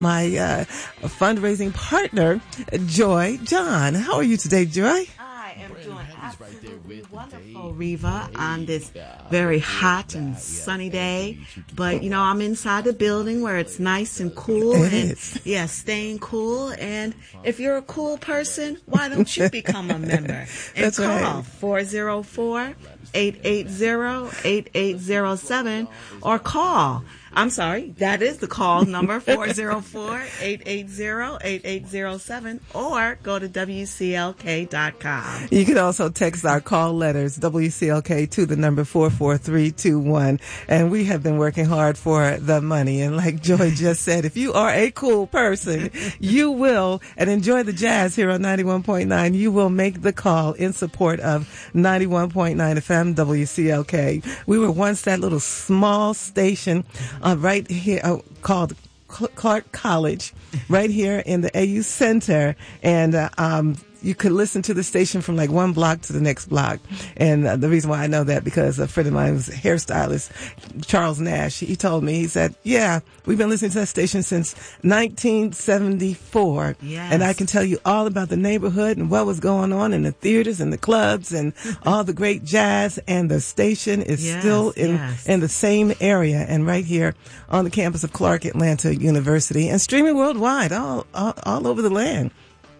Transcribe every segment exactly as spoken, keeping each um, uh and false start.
my uh, fundraising partner, Joy John. How are you today, Joy? I am doing absolutely wonderful, Reva, on this very hot and sunny day. But, you know, I'm inside the building where it's nice and cool. It and, is. Yeah, staying cool. And if you're a cool person, why don't you become a member? And That's call right. four oh four, eight eight zero, eight eight zero seven or call. I'm sorry, that is the call number, four oh four, eight eight zero, eight eight zero seven, or go to W C L K dot com. You can also text our call letters, W C L K, to the number four four three two one. And we have been working hard for the money. And like Joy just said, if you are a cool person, you will, and enjoy the jazz here on ninety-one point nine, you will make the call in support of ninety-one point nine F M W C L K. We were once that little small station uh, right here uh, called Clark College, right here in the A U Center, and uh, um, you could listen to the station from like one block to the next block. And uh, the reason why I know that, because a friend of mine was a hairstylist, Charles Nash, he told me, he said, yeah, we've been listening to that station since nineteen seventy-four. Yes. And I can tell you all about the neighborhood and what was going on in the theaters and the clubs and all the great jazz. And the station is Yes, still in, yes. in the same area and right here on the campus of Clark Atlanta University, and streaming worldwide, all, all, all over the land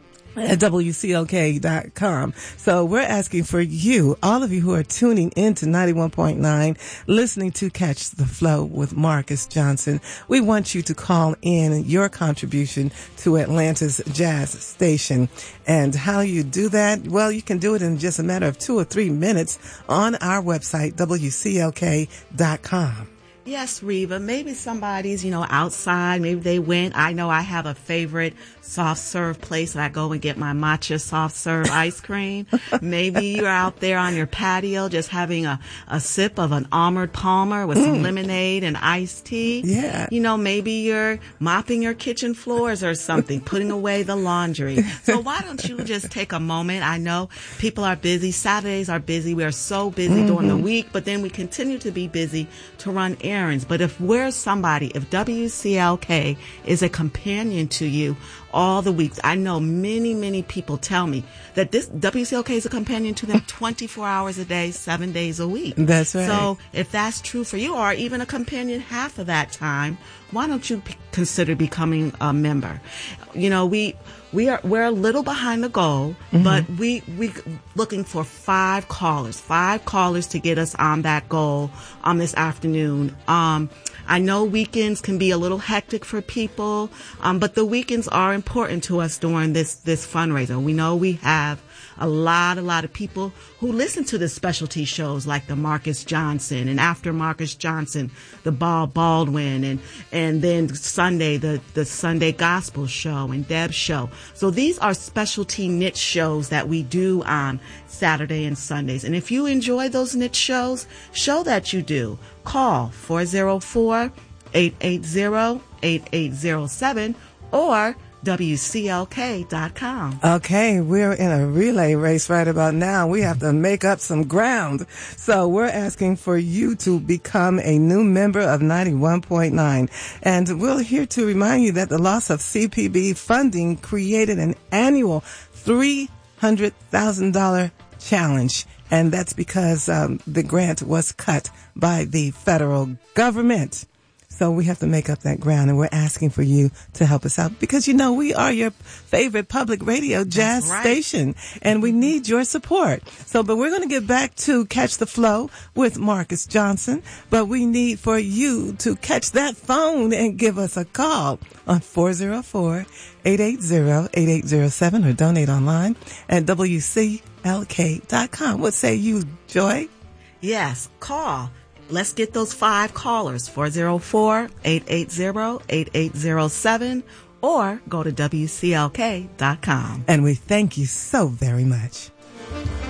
at W C L K dot com. So we're asking for you, all of you who are tuning in to ninety-one point nine, listening to Catch the Flow with Marcus Johnson. We want you to call in your contribution to Atlanta's jazz station. And how you do that? Well, you can do it in just a matter of two or three minutes on our website, W C L K dot com. Yes, Reva, maybe somebody's, you know, outside. Maybe they went. I know I have a favorite soft serve place that I go and get my matcha soft serve ice cream. Maybe you're out there on your patio just having a, a sip of an Armored Palmer with some lemonade and iced tea. Yeah. You know, maybe you're mopping your kitchen floors or something, putting away the laundry. So why don't you just take a moment? I know people are busy. Saturdays are busy. We are so busy mm-hmm. during the week, but then we continue to be busy to run errands. But if we're somebody, if W C L K is a companion to you all the weeks, I know many, many people tell me that this W C L K is a companion to them twenty-four hours a day, seven days a week. That's right. So if that's true for you, or even a companion half of that time, why don't you p- consider becoming a member? You know, we we are we're a little behind the goal, mm-hmm. but we we looking for five callers, five callers to get us on that goal on this afternoon. Um, I know weekends can be a little hectic for people, um, but the weekends are important to us during this this fundraiser. We know we have a lot, a lot of people who listen to the specialty shows like the Marcus Johnson, and after Marcus Johnson, the Bob Baldwin, and and then Sunday, the, the Sunday Gospel Show and Deb's Show. So these are specialty niche shows that we do on Saturday and Sundays. And if you enjoy those niche shows, show that you do. Call four oh four, eight eight zero, eight eight zero seven or W C L K dot com. Okay, we're in a relay race right about now. We have to make up some ground. So we're asking for you to become a new member of ninety-one point nine. And we're here to remind you that the loss of C P B funding created an annual three hundred thousand dollars challenge. And that's because um, the grant was cut by the federal government. So we have to make up that ground, and we're asking for you to help us out because, you know, we are your favorite public radio jazz right. station, and we need your support. So, but we're going to get back to Catch the Flow with Marcus Johnson, but we need for you to catch that phone and give us a call on four oh four, eight eight zero, eight eight zero seven or donate online at W C L K dot com. What say you, Joy? Yes, call. Let's get those five callers, four oh four, eight eight zero, eight eight zero seven, or go to W C L K dot com. And we thank you so very much.